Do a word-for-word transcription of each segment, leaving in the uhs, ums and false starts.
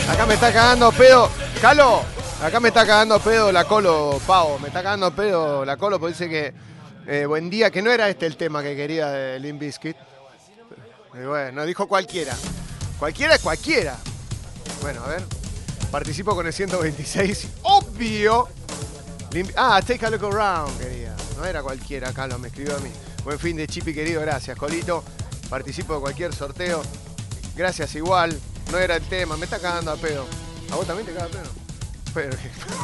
Acá me está cagando pedo. Calo, acá me está cagando pedo la Colo, Pavo. Me está cagando pedo la Colo porque dice que eh, buen día, que no era este el tema que quería de Limp Bizkit. Y bueno, dijo cualquiera. Cualquiera es cualquiera. Bueno, a ver. Participo con el ciento veintiséis. Obvio. Limp... Ah, take a look around, quería. No era cualquiera, Calo, me escribió a mí. Buen fin de Chipi, querido. Gracias, Colito. Participo de cualquier sorteo. Gracias, igual. No era el tema. Me está cagando a pedo. ¿A vos también te caga a pedo? Pero...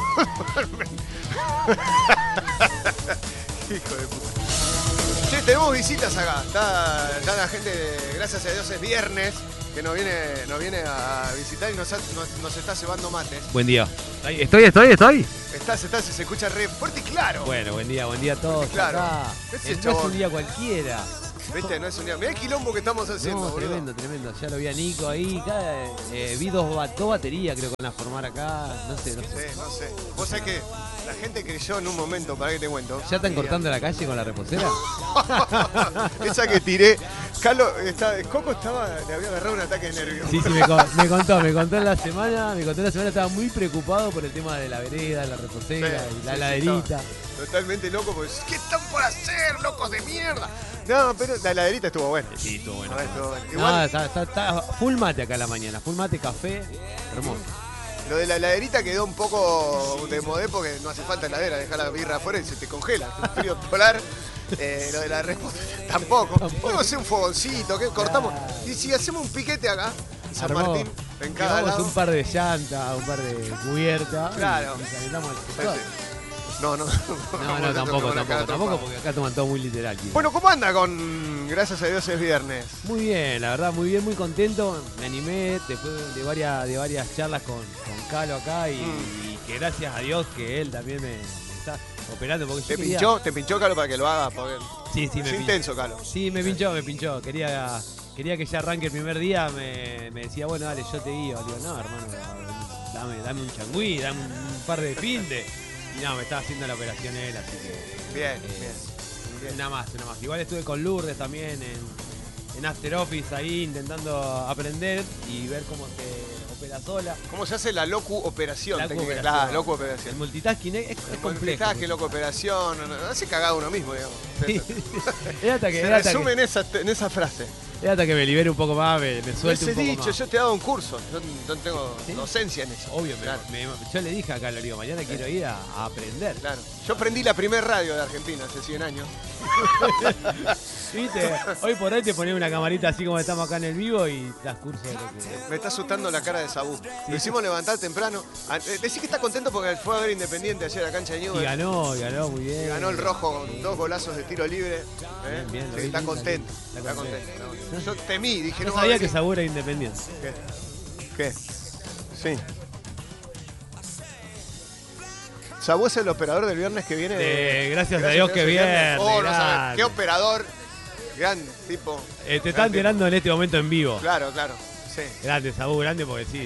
Hijo de puta. Che, tenemos visitas acá. Está, está la gente, gracias a Dios es viernes, que nos viene, nos viene a visitar y nos, nos, nos está cebando mates. Buen día. Estoy, estoy, estoy. Estás, estás, se escucha re fuerte y claro. Bueno, buen día, buen día a todos. Claro. Acá. Ese No es un día cualquiera. Viste, no es un día. Mirá el quilombo que estamos haciendo, No, boludo. tremendo, tremendo. Ya lo vi a Nico ahí. Cada, eh, vi dos, dos baterías, creo, con la formar acá. No sé, no sé. Sí, no sé. Vos sabés que la gente creyó en un momento, para que te cuento. ¿Ya están cortando la calle con la reposera? Esa que tiré. Carlos, está, Coco estaba, le había agarrado un ataque de nervios. Sí, sí, me, me contó, me contó en la semana, me contó en la semana, estaba muy preocupado por el tema de la vereda, la reposera, Sí, y la sí, heladerita. Sí, totalmente loco, porque ¿qué están por hacer, locos de mierda? No, pero la heladerita estuvo buena. Sí, estuvo bueno. No, estuvo buena. Igual, No, está, está, está full mate acá a la mañana, full mate, café, hermoso. lo de la heladerita quedó un poco de modé porque no hace falta heladera, dejar la birra afuera y se te congela. Es un frío polar. Eh, lo de la reposera tampoco. Podemos hacer un fogoncito, que cortamos. Y si hacemos un piquete acá, en San Armó. Martín, en cada Llevamos lado. un par de llantas, un par de cubiertas. Claro. Y, y calentamos el Sí, sector. sí. No, no. No, no, tampoco, tampoco, tampoco, porque acá toman todo muy literal. Tío. Bueno, ¿cómo anda con Gracias a Dios es viernes? Muy bien, la verdad, muy bien, muy contento. Me animé después de varias, de varias charlas con, con Calo acá y, Mm. y que gracias a Dios que él también me, me está operando. Porque ¿Te yo quería- pinchó? ¿Te pinchó, Calo, para que lo haga? Porque Sí, sí, me es pinchó. intenso, Calo. Sí, me pinchó, me pinchó. Quería, quería que ya arranque el primer día. Me, me decía, bueno, dale, yo te guío. Digo, no, hermano, dame, dame un changüí, dame un, un par de pintes. Y no, me estaba haciendo la operación él, así que... Bien, eh, bien. bien. Nada más, nada más. Igual estuve con Lourdes también en, en After Office ahí intentando aprender y ver cómo se opera sola. ¿Cómo se hace la locu operación? La técnica? operación. La locu El operación. multitasking es, es complejo. Que loco operación. No, no, hace cagado uno mismo, digamos. Sí. Es hasta que, Se es hasta resume que, en esa, en esa frase. es hasta que me libere un poco más, me, me suelte Ese un poco dicho, más. yo te he dado un curso. Yo no tengo ¿Sí? docencia en eso. Obvio, me- Claro, me- yo le dije acá, le digo, mañana quiero ir a, a aprender. claro. Yo prendí la primer radio de Argentina hace cien años. ¿Viste? Hoy por hoy te ponés una camarita así como estamos acá en el vivo y das curso de lo que... Me está asustando la cara de Sabú. Lo hicimos levantar temprano. Ah, eh, Decí que está contento porque fue a ver Independiente ayer a la cancha de Y Newell. ganó, y ganó muy bien. Y ganó el rojo con dos golazos de tiro libre. ¿eh? Bien, bien, lo Sí, vi, está lindo, contento. lindo. Está Está contento. contento. Yo temí, dije, No no va a sabía que venir. Sabura era independiente. ¿Qué? ¿Qué? Sí. Sabú es el operador del viernes que viene. Eh, gracias a Dios que es viernes, Oh, no sabes. grande. Qué operador. Gran tipo. Eh, te Gran están tipo. enterando en este momento en vivo. Claro, claro. Sí. Grande, Sabú, grande porque sí.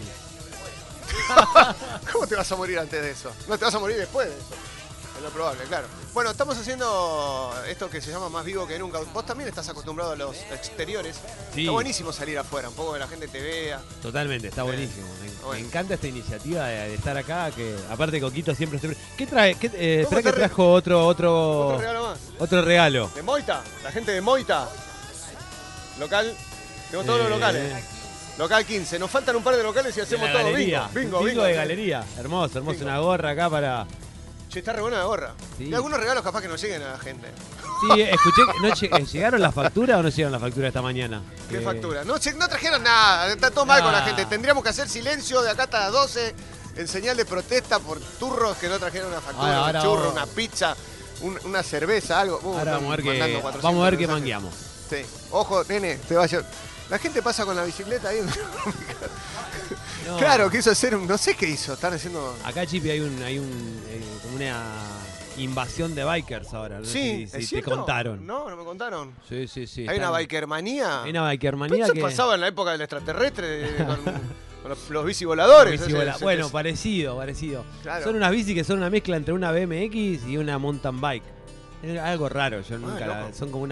¿Cómo te vas a morir antes de eso? No te vas a morir después de eso. Es lo probable, claro. Bueno, estamos haciendo esto que se llama Más Vivo que Nunca. Vos también estás acostumbrado a los exteriores. Sí. Está buenísimo salir afuera, un poco que la gente te vea. Totalmente, está buenísimo. Me, me Bueno. encanta esta iniciativa de, de estar acá, que aparte Coquito siempre... siempre- ¿Qué trae? ¿Qué, eh, ¿Cómo espera que está re- trajo otro, otro, Otro regalo más. otro regalo. De Moita, la gente de Moita. Local. Tengo todos los Eh, locales. Local quince. Nos faltan un par de locales y De hacemos la todo. galería. Bingo, bingo, Un bingo. de galería. Hermoso, hermoso. Bingo. Una gorra acá para... Che, está re buena la gorra. Sí. Y algunos regalos capaz que no lleguen a la gente. Sí, escuché, que no lle- eh, ¿llegaron las facturas o no llegaron las facturas esta mañana? ¿Qué Que- factura? No, che, no trajeron nada. Está todo mal con la Ah. gente. Tendríamos que hacer silencio de acá hasta las doce en señal de protesta por turros que no trajeron una factura, Ahora, un ahora churro, vamos. una pizza, un- una cerveza, algo. Uh, Ahora vamos a ver están qué, mandando cuatrocientos vamos a ver qué mensajes. mangueamos. Sí. Ojo, nene, te vaya. La gente pasa con la bicicleta ahí. No, Claro, quiso hacer un. No sé qué hizo. Están haciendo. Acá, Chipi, hay un, hay un eh, como una invasión de bikers ahora. No Sí, sé si, ¿es si te cierto? contaron. No, no me contaron. Sí, sí, sí. Hay están- una bikermanía. Hay una Pero bikermanía eso que... pasaba en la época del extraterrestre de- de- con, con los, los bici voladores. bici Ese- vola- ese- Bueno, ese- parecido, parecido. Claro. Son unas bici que son una mezcla entre una B M X y una mountain bike. Es algo raro, yo nunca Ah, la- loco. son como una